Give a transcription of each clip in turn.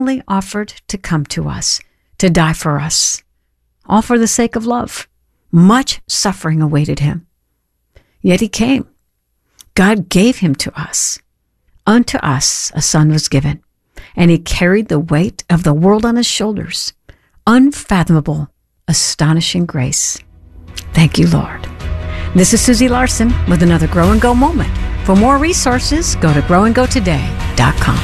offered to come to us, to die for us, all for the sake of love. Much suffering awaited him. Yet he came. God gave him to us. Unto us a son was given, and he carried the weight of the world on his shoulders. Unfathomable, astonishing grace. Thank you, Lord. This is Susie Larson with another Grow and Go moment. For more resources, go to growandgotoday.com.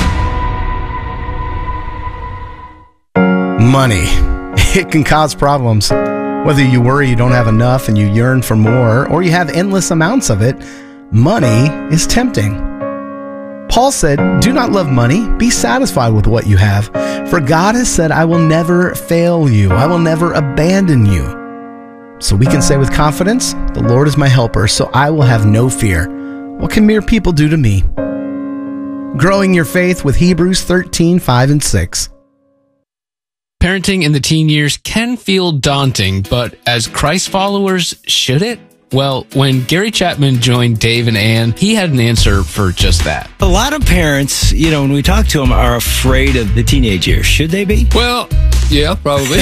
Money. It can cause problems. Whether you worry you don't have enough and you yearn for more, or you have endless amounts of it, money is tempting. Paul said, "Do not love money. Be satisfied with what you have. For God has said, I will never fail you. I will never abandon you." So we can say with confidence, "The Lord is my helper, so I will have no fear. What can mere people do to me?" Growing your faith with Hebrews 13:5 and 6. Parenting in the teen years can feel daunting, but as Christ followers, should it? Well, when Gary Chapman joined Dave and Ann, he had an answer for just that. A lot of parents, when we talk to them, are afraid of the teenage years. Should they be? Well, yeah, probably.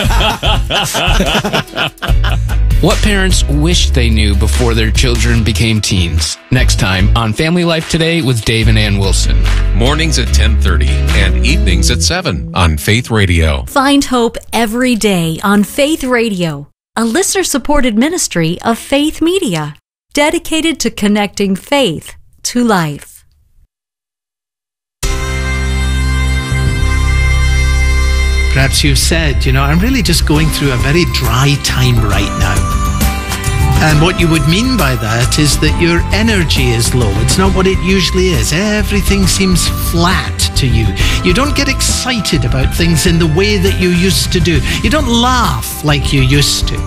What parents wish they knew before their children became teens. Next time on Family Life Today with Dave and Ann Wilson. Mornings at 10:30 and evenings at 7 on Faith Radio. Find hope every day on Faith Radio, a listener-supported ministry of Faith Media, dedicated to connecting faith to life. Perhaps you've said, I'm really just going through a very dry time right now. And what you would mean by that is that your energy is low. It's not what it usually is. Everything seems flat to you. You don't get excited about things in the way that you used to do. You don't laugh like you used to.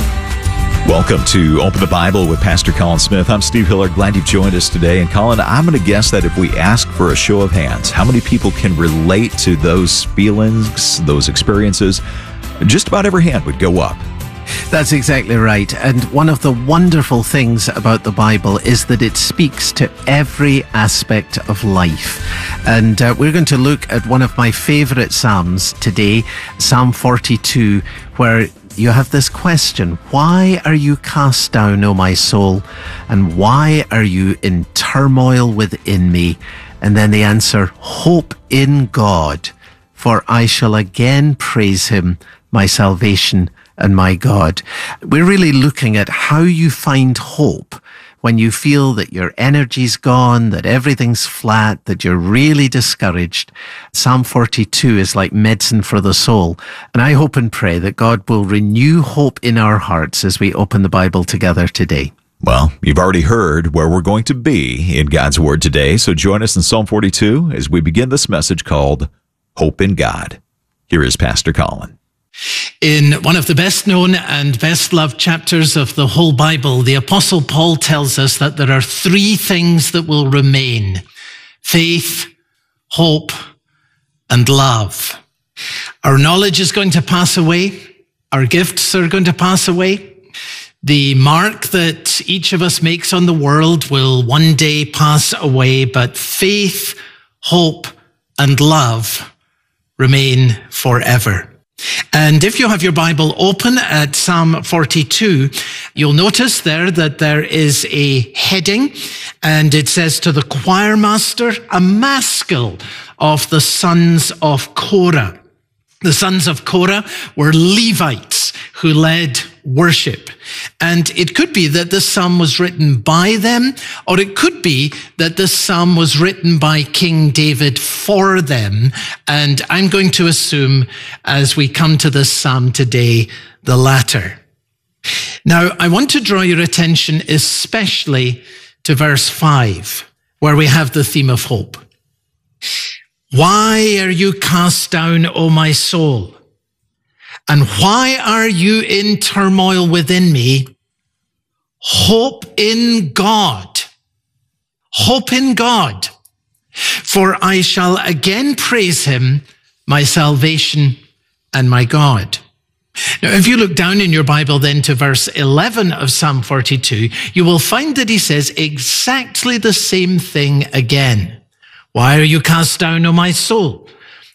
Welcome to Open the Bible with Pastor Colin Smith. I'm Steve Hiller. Glad you've joined us today. And Colin, I'm going to guess that if we ask for a show of hands, how many people can relate to those feelings, those experiences? Just about every hand would go up. That's exactly right. And one of the wonderful things about the Bible is that it speaks to every aspect of life. And we're going to look at one of my favorite Psalms today, Psalm 42, where you have this question: why are you cast down, O my soul? And why are you in turmoil within me? And then the answer: hope in God, for I shall again praise him, my salvation and my God. We're really looking at how you find hope when you feel that your energy's gone, that everything's flat, that you're really discouraged. Psalm 42 is like medicine for the soul. And I hope and pray that God will renew hope in our hearts as we open the Bible together today. Well, you've already heard where we're going to be in God's Word today, so join us in Psalm 42 as we begin this message called Hope in God. Here is Pastor Colin. In one of the best known and best loved chapters of the whole Bible, the Apostle Paul tells us that there are three things that will remain: faith, hope, and love. Our knowledge is going to pass away. Our gifts are going to pass away. The mark that each of us makes on the world will one day pass away, but faith, hope, and love remain forever. And if you have your Bible open at Psalm 42, you'll notice there that there is a heading, and it says, "To the choir master, a maskil of the sons of Korah." The sons of Korah were Levites who led worship. And it could be that this psalm was written by them, or it could be that this psalm was written by King David for them. And I'm going to assume, as we come to this psalm today, the latter. Now, I want to draw your attention especially to verse 5, where we have the theme of hope. Why are you cast down, O my soul? And why are you in turmoil within me? Hope in God. Hope in God. For I shall again praise him, my salvation and my God. Now, if you look down in your Bible then to verse 11 of Psalm 42, you will find that he says exactly the same thing again. Why are you cast down, O my soul?